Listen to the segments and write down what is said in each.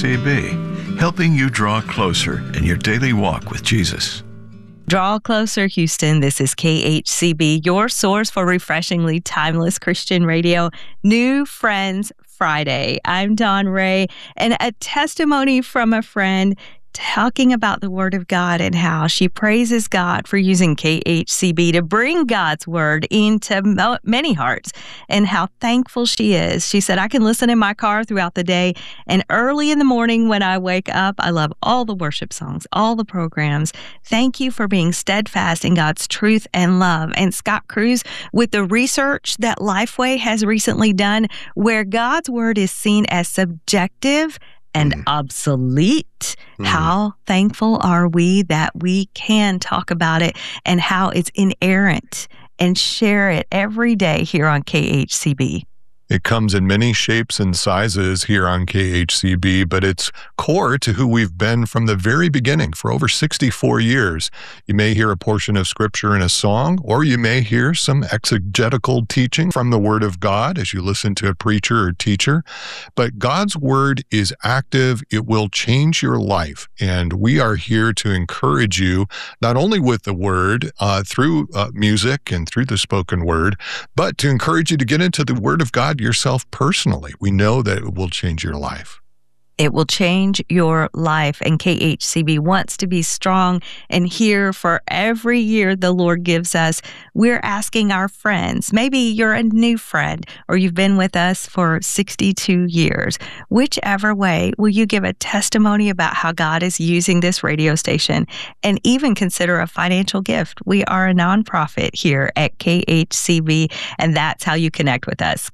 KHCB, helping you draw closer in your daily walk with Jesus. Draw closer, Houston. This is KHCB, your source for refreshingly timeless Christian radio. New Friends Friday. I'm Dawn Ray, and a testimony from a friend talking about the Word of God and how she praises God for using KHCB to bring God's Word into many hearts, and how thankful she is. She said, I can listen in my car throughout the day, and early in the morning when I wake up, I love all the worship songs, all the programs. Thank you for being steadfast in God's truth and love. And Scott Cruz, with the research that Lifeway has recently done, where God's Word is seen as subjective and obsolete. How thankful are we that we can talk about it and how it's inerrant and share it every day here on KHCB. It comes in many shapes and sizes here on KHCB, but it's core to who we've been from the very beginning for over 64 years. You may hear a portion of Scripture in a song, or you may hear some exegetical teaching from the Word of God as you listen to a preacher or teacher. But God's Word is active. It will change your life. And we are here to encourage you, not only with the Word, through music and through the spoken Word, but to encourage you to get into the Word of God yourself personally. We know that it will change your life. It will change your life, and KHCB wants to be strong and here for every year the Lord gives us. We're asking our friends, maybe you're a new friend or you've been with us for 62 years. Whichever way, will you give a testimony about how God is using this radio station, and even consider a financial gift? We are a nonprofit here at KHCB, and that's how you connect with us,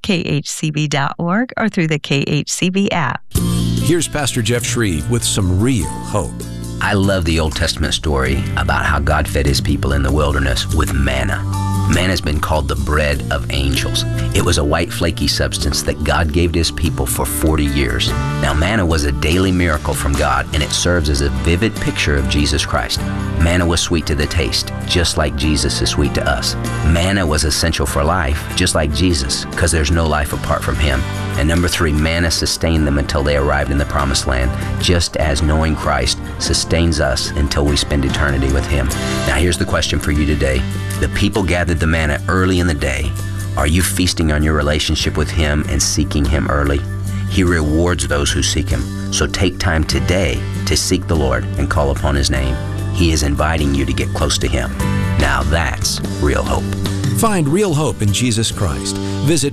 khcb.org or through the KHCB app. Here's Pastor Jeff Shreve with some real hope. I love the Old Testament story about how God fed his people in the wilderness with manna. Manna's been called the bread of angels. It was a white flaky substance that God gave to his people for 40 years. Now, manna was a daily miracle from God, and it serves as a vivid picture of Jesus Christ. Manna was sweet to the taste, just like Jesus is sweet to us. Manna was essential for life, just like Jesus, because there's no life apart from him. And number 3, manna sustained them until they arrived in the promised land, just as knowing Christ sustains us until we spend eternity with him. Now, here's the question for you today. The people gathered the manna early in the day. Are you feasting on your relationship with him and seeking him early? He rewards those who seek him. So take time today to seek the Lord and call upon his name. He is inviting you to get close to him. Now that's real hope. Find real hope in Jesus Christ. Visit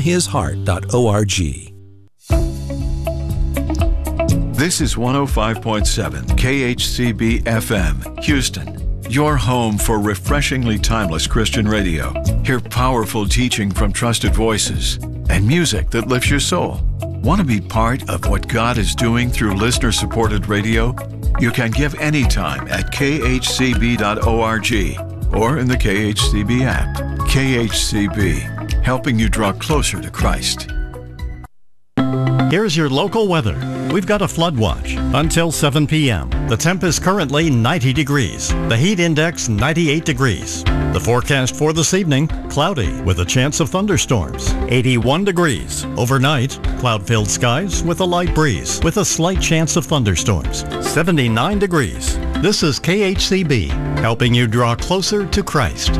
FromHisHeart.org. This is 105.7 KHCB FM, Houston. Your home for refreshingly timeless Christian radio. Hear powerful teaching from trusted voices and music that lifts your soul. Want to be part of what God is doing through listener-supported radio? You can give anytime at khcb.org or in the KHCB app. KHCB, helping you draw closer to Christ. Here's your local weather. We've got a flood watch until 7 p.m. The temp is currently 90 degrees. The heat index 98 degrees. The forecast for this evening, cloudy with a chance of thunderstorms. 81 degrees. Overnight, cloud-filled skies with a light breeze with a slight chance of thunderstorms. 79 degrees. This is KHCB, helping you draw closer to Christ.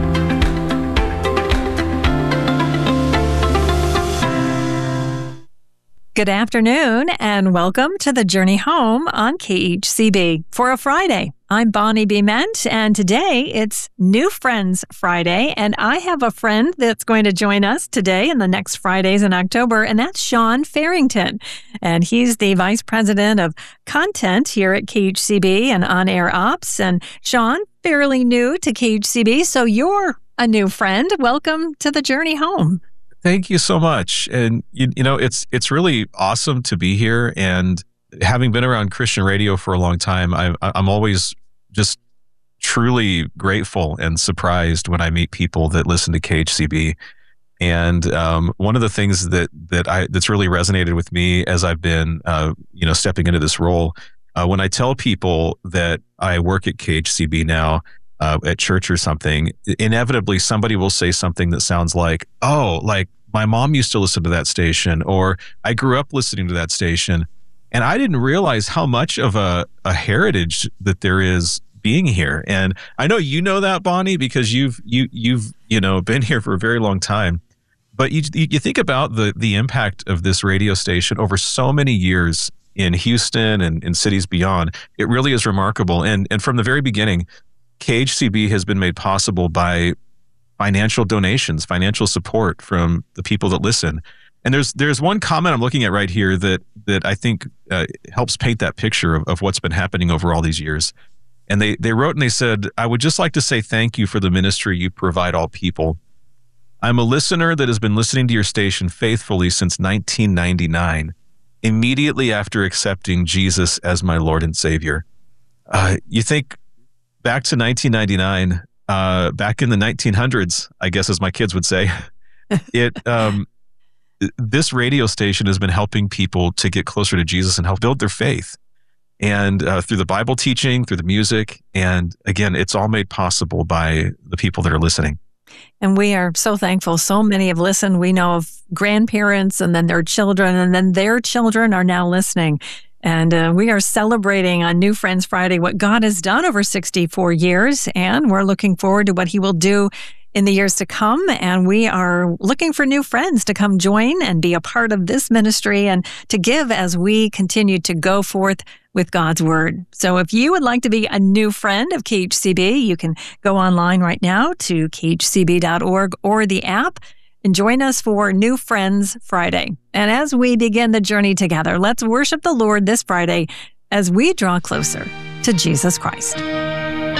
Good afternoon and welcome to the Journey Home on KHCB for a Friday. I'm Bonnie B. Ment, and today it's New Friends Friday, and I have a friend that's going to join us today and the next Fridays in October, and that's Sean Farrington. And he's the Vice President of Content here at KHCB and On Air Ops. And Sean, fairly new to KHCB, so you're a new friend. Welcome to the Journey Home. Thank you so much. And, you know, it's really awesome to be here. And having been around Christian radio for a long time, I'm always just truly grateful and surprised when I meet people that listen to KHCB. And one of the things that's really resonated with me as I've been, stepping into this role, when I tell people that I work at KHCB now, at church or something, inevitably somebody will say something that sounds like, oh, like my mom used to listen to that station, or I grew up listening to that station. And I didn't realize how much of a heritage that there is being here. And I know you know that, Bonnie, because you've been here for a very long time. But you think about the impact of this radio station over so many years in Houston and in cities beyond. It really is remarkable. And from the very beginning, KHCB has been made possible by financial donations, financial support from the people that listen. And there's one comment I'm looking at right here that I think helps paint that picture of what's been happening over all these years. And they wrote and they said, "I would just like to say thank you for the ministry you provide all people. I'm a listener that has been listening to your station faithfully since 1999, immediately after accepting Jesus as my Lord and Savior." You think back to 1999, back in the 1900s, I guess, as my kids would say, this radio station has been helping people to get closer to Jesus and help build their faith. And through the Bible teaching, through the music, and again, it's all made possible by the people that are listening. And we are so thankful. So many have listened. We know of grandparents and then their children, and then their children are now listening. And we are celebrating on New Friends Friday what God has done over 64 years, and we're looking forward to what He will do in the years to come. And we are looking for new friends to come join and be a part of this ministry and to give as we continue to go forth with God's Word. So if you would like to be a new friend of KHCB, you can go online right now to khcb.org or the app and join us for New Friends Friday. And as we begin the journey together, let's worship the Lord this Friday as we draw closer to Jesus Christ.